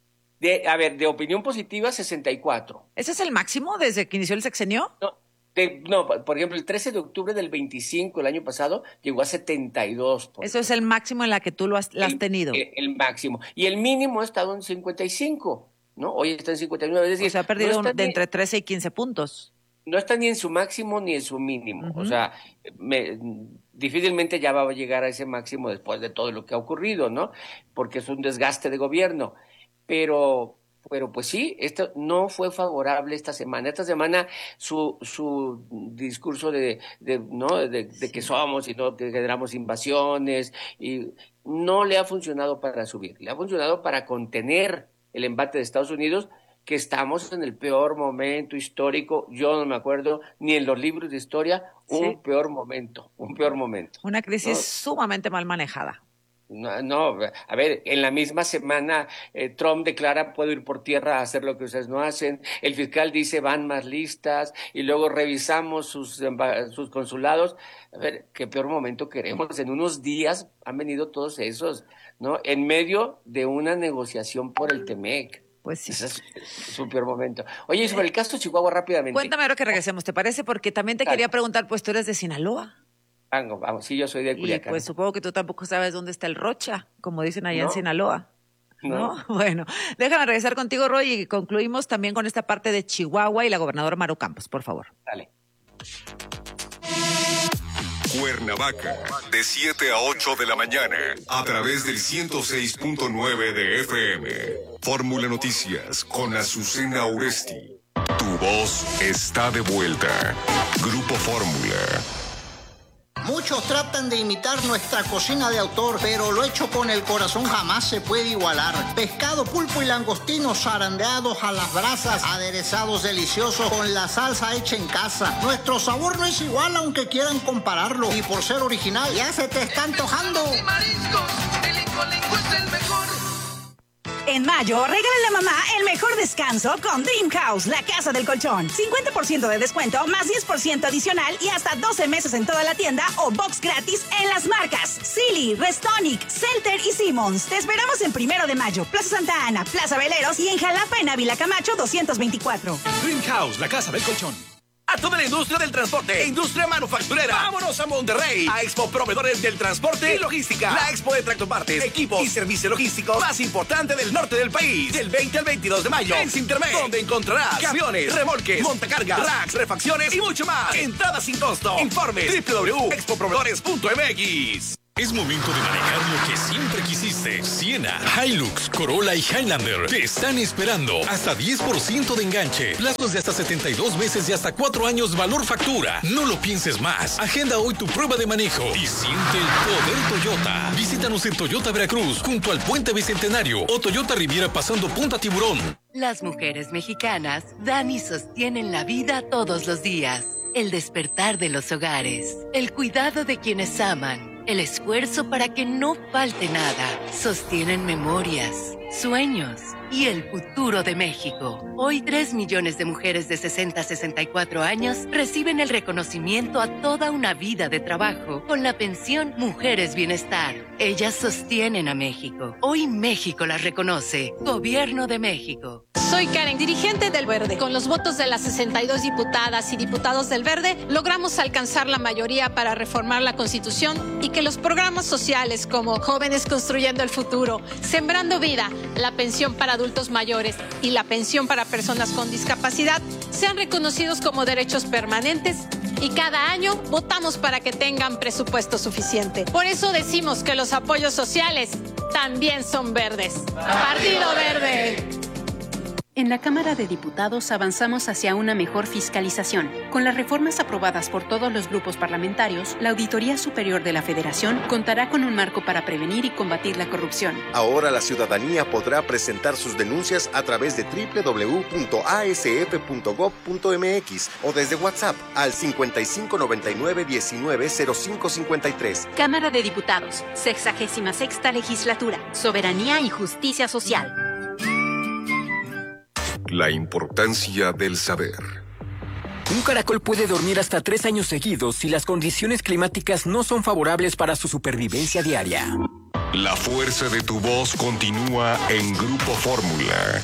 De opinión positiva, 64. ¿Ese es el máximo desde que inició el sexenio? No, por ejemplo, el 13 de octubre del 25, el año pasado, llegó a 72. Eso es el máximo en la que tú la has tenido. El máximo. Y el mínimo ha estado en 55, ¿no? Hoy está en 59. Es decir, o sea, ha perdido de entre 13 y 15 puntos. No está ni en su máximo ni en su mínimo. Uh-huh. O sea, difícilmente ya va a llegar a ese máximo después de todo lo que ha ocurrido, ¿no? Porque es un desgaste de gobierno. Pero pues sí, esto no fue favorable esta semana. Esta semana su discurso de que somos y no que generamos invasiones, y no le ha funcionado para subir, le ha funcionado para contener el embate de Estados Unidos, que estamos en el peor momento histórico. Yo no me acuerdo ni en los libros de historia un peor momento. Una crisis sumamente mal manejada. No, a ver, en la misma semana Trump declara puedo ir por tierra a hacer lo que ustedes no hacen, el fiscal dice van más listas y luego revisamos sus consulados. A ver, qué peor momento queremos. En unos días han venido todos esos, ¿no? En medio de una negociación por el TEMEC. Pues sí. Ese es su peor momento. Oye, sobre el caso de Chihuahua rápidamente. Cuéntame ahora que regresemos, ¿te parece? Porque también te quería preguntar, pues tú eres de Sinaloa. Vamos, sí, yo soy de Culiacán. Y pues supongo que tú tampoco sabes dónde está el Rocha, como dicen allá en Sinaloa. ¿No? Bueno, déjame regresar contigo, Roy, y concluimos también con esta parte de Chihuahua y la gobernadora Maru Campos, por favor. Dale. Cuernavaca, de 7 a 8 de la mañana, a través del 106.9 de FM. Fórmula Noticias con Azucena Uresti. Tu voz está de vuelta. Grupo Fórmula. Muchos tratan de imitar nuestra cocina de autor, pero lo hecho con el corazón jamás se puede igualar. Pescado, pulpo y langostinos zarandeados a las brasas, aderezados deliciosos con la salsa hecha en casa. Nuestro sabor no es igual aunque quieran compararlo. Y por ser original, ya se te está antojando. Mariscos, el Incolinco es el mejor. En mayo, regálale a mamá el mejor descanso con Dream House, la casa del colchón. 50% de descuento, más 10% adicional y hasta 12 meses en toda la tienda o box gratis en las marcas Silly, Restonic, Celter y Simmons. Te esperamos en 1 de mayo, Plaza Santa Ana, Plaza Veleros y en Jalapa, en Ávila Camacho 224. Dream House, la casa del colchón. A toda la industria del transporte e industria manufacturera. Vámonos a Monterrey, a Expo Proveedores del Transporte y Logística. La expo de tractopartes, equipos y servicio logístico más importante del norte del país. Del 20 al 22 de mayo en Sintermex, donde encontrarás camiones, remolques, montacargas, racks, refacciones y mucho más. Entrada sin costo. Informe www.expoproveedores.mx. Es momento de manejar lo que siempre quisiste. Siena, Hilux, Corolla y Highlander te están esperando. Hasta 10% de enganche. Plazos de hasta 72 meses y hasta 4 años valor factura. No lo pienses más. Agenda hoy tu prueba de manejo y siente el poder Toyota. Visítanos en Toyota Veracruz, junto al Puente Bicentenario o Toyota Riviera pasando Punta Tiburón. Las mujeres mexicanas dan y sostienen la vida todos los días. El despertar de los hogares, el cuidado de quienes aman, el esfuerzo para que no falte nada. Sostienen memorias, sueños y el futuro de México. Hoy 3 millones de mujeres de 60 a 64 años reciben el reconocimiento a toda una vida de trabajo con la pensión Mujeres Bienestar. Ellas sostienen a México. Hoy México las reconoce. Gobierno de México. Soy Karen, dirigente del Verde. Con los votos de las 62 diputadas y diputados del Verde, logramos alcanzar la mayoría para reformar la Constitución y que los programas sociales como Jóvenes Construyendo el Futuro, Sembrando Vida, la pensión para adultos mayores y la pensión para personas con discapacidad sean reconocidos como derechos permanentes y cada año votamos para que tengan presupuesto suficiente. Por eso decimos que los apoyos sociales también son verdes. Partido Verde. En la Cámara de Diputados avanzamos hacia una mejor fiscalización. Con las reformas aprobadas por todos los grupos parlamentarios, la Auditoría Superior de la Federación contará con un marco para prevenir y combatir la corrupción. Ahora la ciudadanía podrá presentar sus denuncias a través de www.asf.gov.mx o desde WhatsApp al 5599-190553. Cámara de Diputados, 66ª Legislatura, Soberanía y Justicia Social. La importancia del saber. Un caracol puede dormir hasta 3 años seguidos si las condiciones climáticas no son favorables para su supervivencia diaria. La fuerza de tu voz continúa en Grupo Fórmula.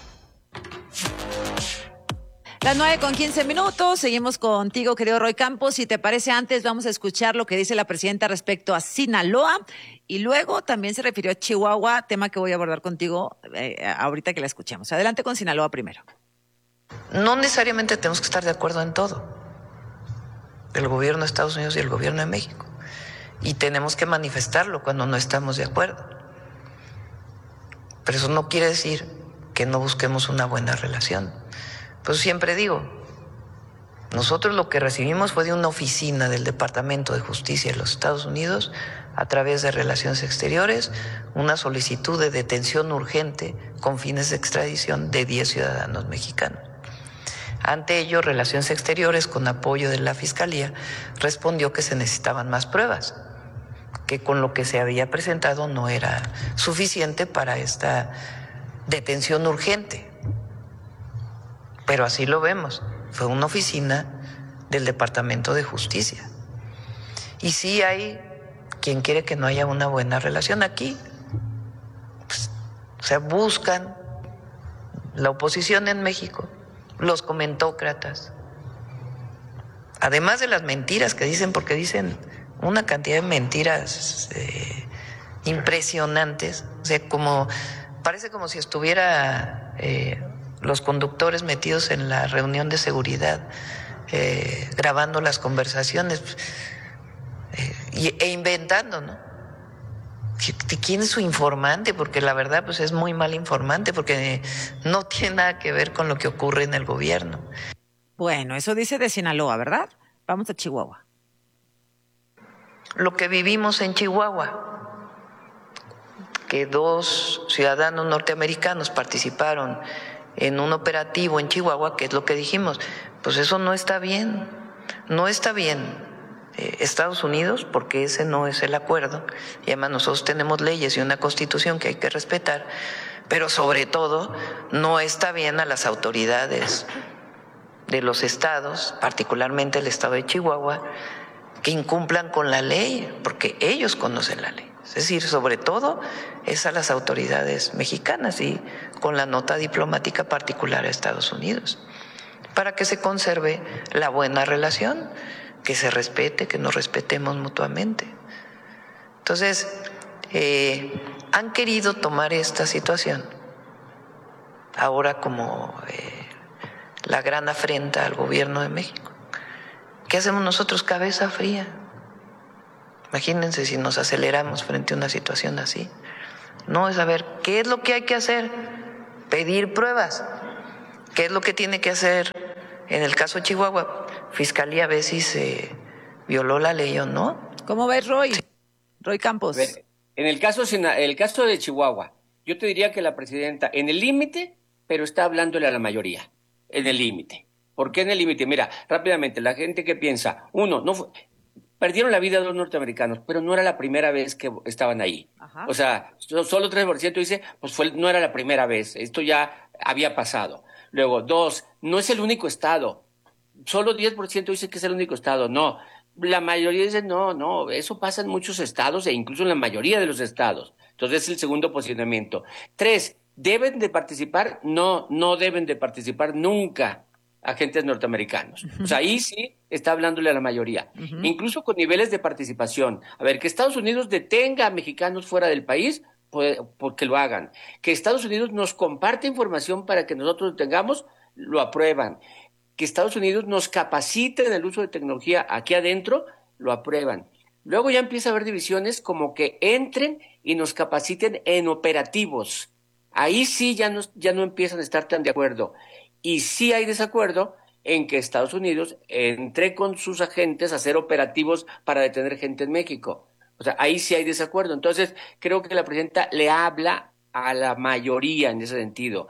Las 9:15. Seguimos contigo, querido Roy Campos. Si te parece, antes vamos a escuchar lo que dice la presidenta respecto a Sinaloa y luego también se refirió a Chihuahua, tema que voy a abordar contigo ahorita que la escuchemos. Adelante con Sinaloa primero. No necesariamente tenemos que estar de acuerdo en todo, el gobierno de Estados Unidos y el gobierno de México, y tenemos que manifestarlo cuando no estamos de acuerdo. Pero eso no quiere decir que no busquemos una buena relación. Pues siempre digo, nosotros lo que recibimos fue de una oficina del Departamento de Justicia de los Estados Unidos, a través de Relaciones Exteriores, una solicitud de detención urgente con fines de extradición de 10 ciudadanos mexicanos. Ante ello, Relaciones Exteriores, con apoyo de la Fiscalía, respondió que se necesitaban más pruebas, que con lo que se había presentado no era suficiente para esta detención urgente. Pero así lo vemos, fue una oficina del Departamento de Justicia. Y sí hay quien quiere que no haya una buena relación aquí. Pues, o sea, buscan la oposición en México, los comentócratas. Además de las mentiras que dicen, porque dicen una cantidad de mentiras impresionantes. O sea, parece como si estuviera los conductores metidos en la reunión de seguridad, grabando las conversaciones e inventando, ¿no? ¿Quién es su informante? Porque la verdad pues es muy mal informante, porque no tiene nada que ver con lo que ocurre en el gobierno. Bueno, eso dice de Sinaloa, ¿verdad? Vamos a Chihuahua. Lo que vivimos en Chihuahua, que 2 ciudadanos norteamericanos participaron en un operativo en Chihuahua, que es lo que dijimos, pues eso no está bien, no está bien. Estados Unidos, porque ese no es el acuerdo, y además nosotros tenemos leyes y una constitución que hay que respetar, pero sobre todo no está bien a las autoridades de los estados, particularmente el estado de Chihuahua, que incumplan con la ley, porque ellos conocen la ley. Es decir, sobre todo es a las autoridades mexicanas y con la nota diplomática particular a Estados Unidos, para que se conserve la buena relación, que se respete, que nos respetemos mutuamente. Entonces, han querido tomar esta situación ahora como la gran afrenta al gobierno de México. ¿Qué hacemos nosotros? Cabeza fría. Imagínense si nos aceleramos frente a una situación así. No, es saber qué es lo que hay que hacer, pedir pruebas. ¿Qué es lo que tiene que hacer en el caso de Chihuahua? Fiscalía ve si se violó la ley o no. ¿Cómo ves, Roy? Roy Campos. En el caso de Chihuahua, yo te diría que la presidenta, en el límite, pero está hablándole a la mayoría, en el límite. ¿Por qué en el límite? Mira, rápidamente, la gente que piensa, perdieron la vida 2 norteamericanos, pero no era la primera vez que estaban ahí. Ajá. O sea, solo 3% dice, pues no era la primera vez, esto ya había pasado. Luego, 2, no es el único estado, solo 10% dice que es el único estado, no. La mayoría dice, no, eso pasa en muchos estados e incluso en la mayoría de los estados. Entonces es el segundo posicionamiento. 3, ¿deben de participar? No deben de participar nunca agentes norteamericanos. O sea, ahí sí está hablándole a la mayoría. Incluso con niveles de participación. A ver, que Estados Unidos detenga a mexicanos fuera del país, porque lo hagan. Que Estados Unidos nos comparte información para que nosotros lo tengamos, lo aprueban. Que Estados Unidos nos capacite en el uso de tecnología aquí adentro, lo aprueban. Luego ya empieza a haber divisiones como que entren y nos capaciten en operativos. Ahí sí ya no empiezan a estar tan de acuerdo. Y sí hay desacuerdo en que Estados Unidos entre con sus agentes a hacer operativos para detener gente en México. O sea, ahí sí hay desacuerdo. Entonces, creo que la presidenta le habla a la mayoría en ese sentido.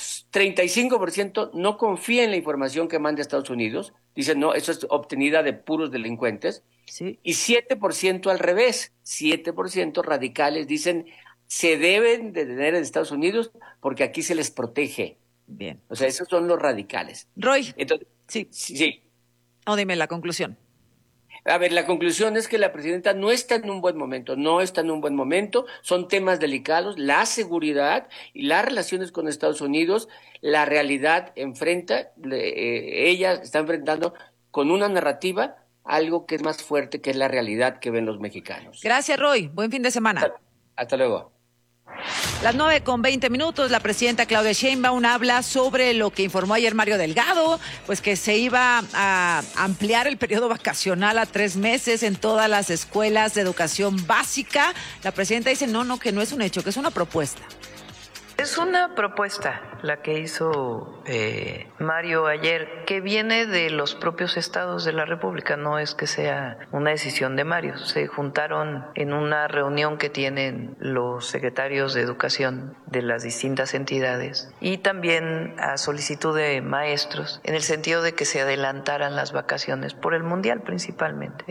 35% no confía en la información que manda Estados Unidos. Dicen, no, eso es obtenida de puros delincuentes. Sí. Y 7% al revés. 7% radicales dicen, se deben de detener en Estados Unidos porque aquí se les protege. Bien. O sea, esos son los radicales. Roy. Entonces, sí. No, dime la conclusión. A ver, la conclusión es que la presidenta no está en un buen momento, son temas delicados, la seguridad y las relaciones con Estados Unidos, la realidad ella está enfrentando con una narrativa algo que es más fuerte, que es la realidad que ven los mexicanos. Gracias, Roy. Buen fin de semana. Hasta luego. Las 9:20, la presidenta Claudia Sheinbaum habla sobre lo que informó ayer Mario Delgado, pues que se iba a ampliar el periodo vacacional a 3 meses en todas las escuelas de educación básica. La presidenta dice que no es un hecho, que es una propuesta. Es una propuesta la que hizo Mario ayer, que viene de los propios estados de la República, no es que sea una decisión de Mario. Se juntaron en una reunión que tienen los secretarios de educación de las distintas entidades y también a solicitud de maestros, en el sentido de que se adelantaran las vacaciones por el Mundial principalmente.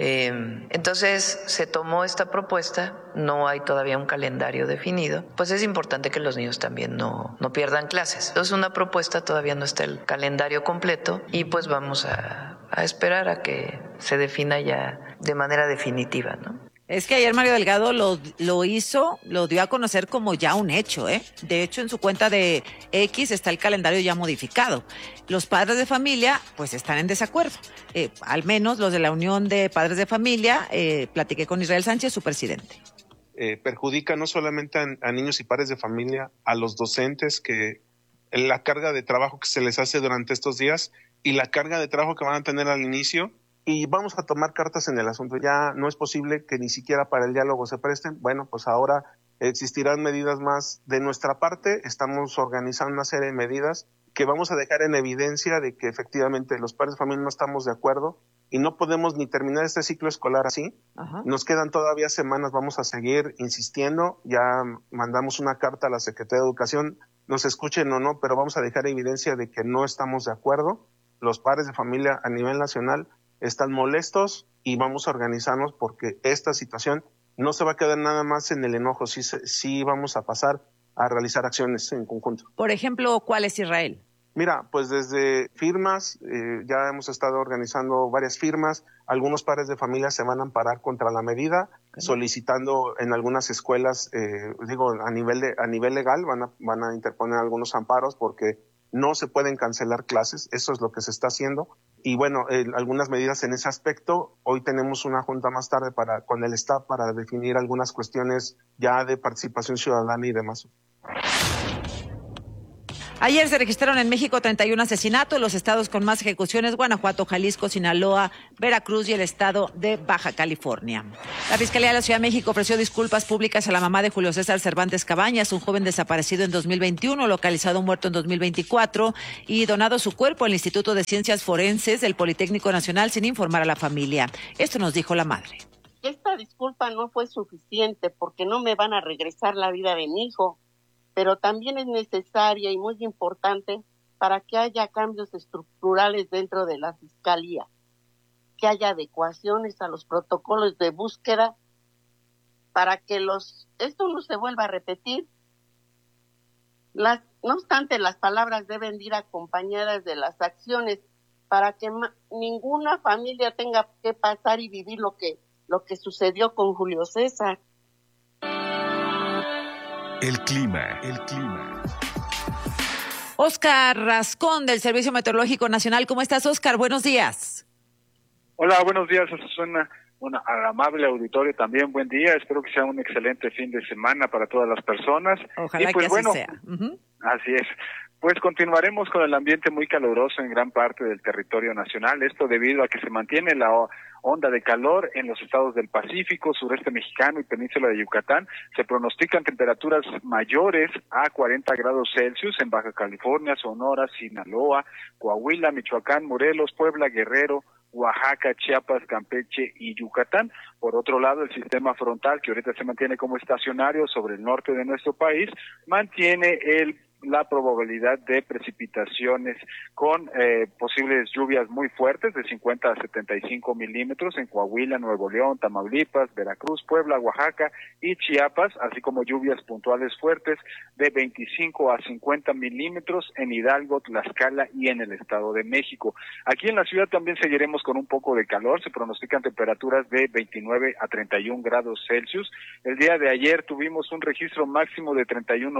Entonces se tomó esta propuesta, no hay todavía un calendario definido, pues es importante que los niños también no pierdan clases. Entonces una propuesta, todavía no está el calendario completo y pues vamos a esperar a que se defina ya de manera definitiva, ¿no? Es que ayer Mario Delgado lo dio a conocer como ya un hecho, ¿eh? De hecho, en su cuenta de X está el calendario ya modificado. Los padres de familia, pues, están en desacuerdo. Al menos los de la Unión de Padres de Familia, platiqué con Israel Sánchez, su presidente. Perjudica no solamente a niños y padres de familia, a los docentes, que la carga de trabajo que se les hace durante estos días y la carga de trabajo que van a tener al inicio. Y vamos a tomar cartas en el asunto. Ya no es posible que ni siquiera para el diálogo se presten. Bueno, pues ahora existirán medidas más de nuestra parte. Estamos organizando una serie de medidas que vamos a dejar en evidencia de que efectivamente los padres de familia no estamos de acuerdo y no podemos ni terminar este ciclo escolar así. Ajá. Nos quedan todavía semanas, vamos a seguir insistiendo. Ya mandamos una carta a la Secretaría de Educación, nos escuchen o no, pero vamos a dejar evidencia de que no estamos de acuerdo. Los padres de familia a nivel nacional están molestos y vamos a organizarnos porque esta situación no se va a quedar nada más en el enojo, sí vamos a pasar realizar acciones en conjunto. Por ejemplo, ¿cuál es Israel? Mira, pues desde firmas, ya hemos estado organizando varias firmas, algunos padres de familia se van a amparar contra la medida, solicitando en algunas escuelas, a nivel legal, van a interponer algunos amparos porque no se pueden cancelar clases, eso es lo que se está haciendo. Y bueno, algunas medidas en ese aspecto. Hoy tenemos una junta más tarde con el staff para definir algunas cuestiones ya de participación ciudadana y demás. Ayer se registraron en México 31 asesinatos, los estados con más ejecuciones: Guanajuato, Jalisco, Sinaloa, Veracruz y el estado de Baja California. La Fiscalía de la Ciudad de México ofreció disculpas públicas a la mamá de Julio César Cervantes Cabañas, un joven desaparecido en 2021, localizado muerto en 2024 y donado su cuerpo al Instituto de Ciencias Forenses del Politécnico Nacional sin informar a la familia. Esto nos dijo la madre. Esta disculpa no fue suficiente porque no me van a regresar la vida de mi hijo, pero también es necesaria y muy importante para que haya cambios estructurales dentro de la Fiscalía, que haya adecuaciones a los protocolos de búsqueda para que esto no se vuelva a repetir. No obstante, las palabras deben ir acompañadas de las acciones para que ninguna familia tenga que pasar y vivir lo que sucedió con Julio César. El clima. Oscar Rascón, del Servicio Meteorológico Nacional. ¿Cómo estás, Oscar? Buenos días. Hola, buenos días. Suena al amable auditorio también. Buen día. Espero que sea un excelente fin de semana para todas las personas. Ojalá que así sea. Así es. Pues continuaremos con el ambiente muy caluroso en gran parte del territorio nacional. Esto debido a que se mantiene la onda de calor en los estados del Pacífico, sureste mexicano y península de Yucatán. Se pronostican temperaturas mayores a 40 grados Celsius en Baja California, Sonora, Sinaloa, Coahuila, Michoacán, Morelos, Puebla, Guerrero, Oaxaca, Chiapas, Campeche y Yucatán. Por otro lado, el sistema frontal, que ahorita se mantiene como estacionario sobre el norte de nuestro país, mantiene la probabilidad de precipitaciones con posibles lluvias muy fuertes de 50 a 75 milímetros en Coahuila, Nuevo León, Tamaulipas, Veracruz, Puebla, Oaxaca y Chiapas, así como lluvias puntuales fuertes de 25 a 50 milímetros en Hidalgo, Tlaxcala y en el Estado de México. Aquí en la ciudad también seguiremos con un poco de calor, se pronostican temperaturas de 29 a 31 grados Celsius. El día de ayer tuvimos un registro máximo de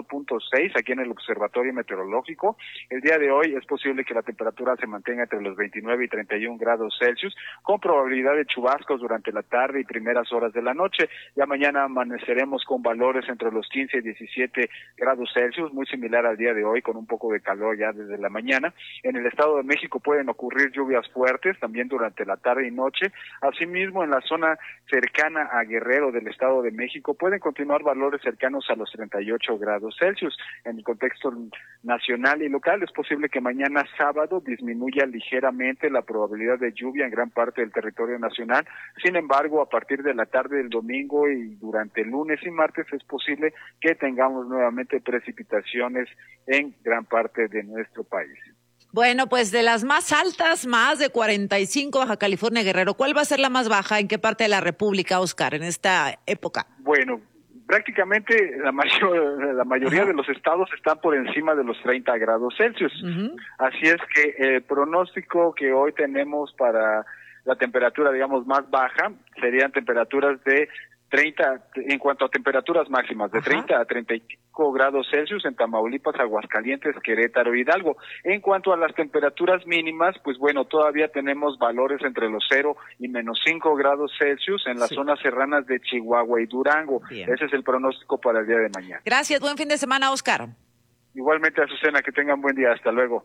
31.6 aquí en el Observatorio Meteorológico. El día de hoy es posible que la temperatura se mantenga entre los 29 y 31 grados Celsius, con probabilidad de chubascos durante la tarde y primeras horas de la noche. Ya mañana amaneceremos con valores entre los 15 y 17 grados Celsius, muy similar al día de hoy, con un poco de calor ya desde la mañana. En el Estado de México pueden ocurrir lluvias fuertes también durante la tarde y noche. Asimismo, en la zona cercana a Guerrero del Estado de México pueden continuar valores cercanos a los 38 grados Celsius. En el contexto nacional y local, es posible que mañana sábado disminuya ligeramente la probabilidad de lluvia en gran parte del territorio nacional. Sin embargo, a partir de la tarde del domingo y durante el lunes y martes es posible que tengamos nuevamente precipitaciones en gran parte de nuestro país. Bueno, pues de las más altas, más de 45, Baja California, Guerrero. ¿Cuál va a ser la más baja? ¿En qué parte de la República, Oscar, en esta época? Bueno, prácticamente la mayoría de los estados están por encima de los 30 grados Celsius. Así es que el pronóstico que hoy tenemos para la temperatura, digamos, más baja, serían temperaturas de 30, en cuanto a temperaturas máximas, de 30 a 35 grados Celsius en Tamaulipas, Aguascalientes, Querétaro, Hidalgo. En cuanto a las temperaturas mínimas, pues bueno, todavía tenemos valores entre los 0 y menos 5 grados Celsius en las zonas serranas de Chihuahua y Durango. Bien. Ese es el pronóstico para el día de mañana. Gracias, buen fin de semana, Oscar. Igualmente, Azucena, que tengan buen día, hasta luego.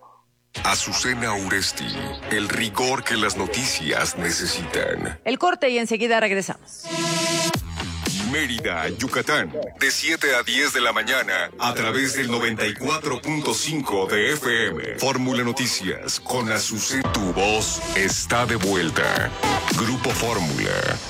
Azucena Uresti, el rigor que las noticias necesitan. El corte y enseguida regresamos. Mérida, Yucatán, de 7 a 10 de la mañana, a través del 94.5 de FM. Fórmula Noticias, con Azucena. Tu voz está de vuelta. Grupo Fórmula.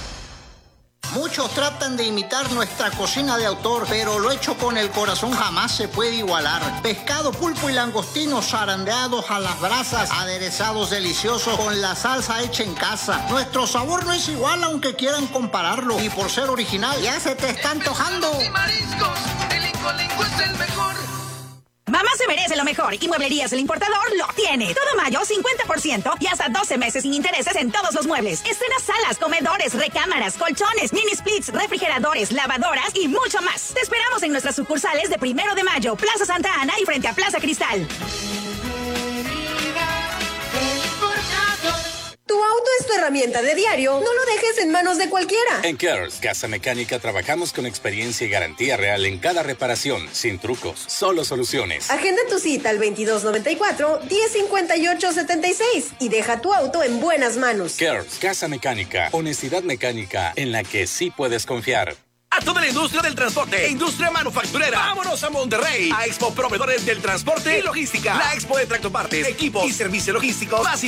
Muchos tratan de imitar nuestra cocina de autor, pero lo hecho con el corazón jamás se puede igualar. Pescado, pulpo y langostinos zarandeados a las brasas, aderezados deliciosos con la salsa hecha en casa. Nuestro sabor no es igual aunque quieran compararlo. Y por ser original, ya se te está antojando. Mariscos, el Incolinco es es el mejor. Mamá se merece lo mejor y Mueblerías El Importador lo tiene. Todo mayo, 50% y hasta 12 meses sin intereses en todos los muebles. Estrena salas, comedores, recámaras, colchones, mini splits, refrigeradores, lavadoras y mucho más. Te esperamos en nuestras sucursales de 1 de mayo, Plaza Santa Ana y frente a Plaza Cristal. Tu auto es tu herramienta de diario, no lo dejes en manos de cualquiera. En Cares Casa Mecánica trabajamos con experiencia y garantía real en cada reparación, sin trucos, solo soluciones. Agenda tu cita al 2294-1058-76 y deja tu auto en buenas manos. Cares Casa Mecánica, honestidad mecánica en la que sí puedes confiar. A toda la industria del transporte e industria manufacturera. Vámonos a Monterrey, a Expo Proveedores del Transporte y Logística. La Expo de Tractopartes, equipos y servicios logísticos más